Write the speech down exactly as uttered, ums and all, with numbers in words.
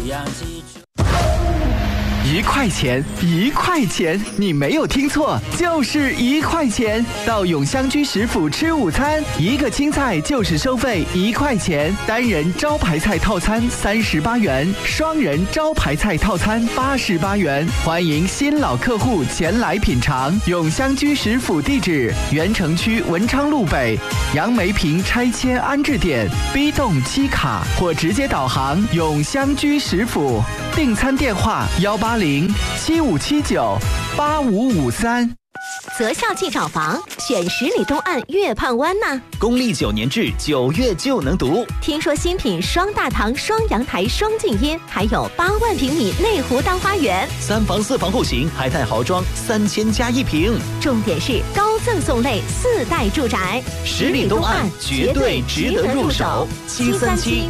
一块钱，一块钱，你没有听错，就是一块钱。到永香居食府吃午餐，一个青菜就是收费一块钱，单人招牌菜套餐三十八元，双人招牌菜套餐八十八元。欢迎新老客户前来品尝。永香居食府地址：原城区文昌路北杨梅坪拆迁安置点 B 栋七卡，或直接导航永香居食府。订餐电话：幺八零七五七九八五五三。 择校即找房，选十里东岸月畔湾呐。 公历九年制，九月就能读。 听说新品双大堂、双阳台、双静音，还有八万平米内湖大花园， 三房四房户型，海泰豪装，三千加一平。 重点是高赠送类四代住宅， 十里东岸绝对值得入手。七三七